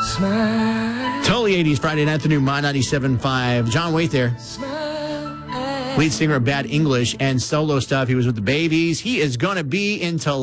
Totally 80s Friday night, the new My 97.5. John Waite there. Lead singer of Bad English and solo stuff. He was with the Babies. He is going to be into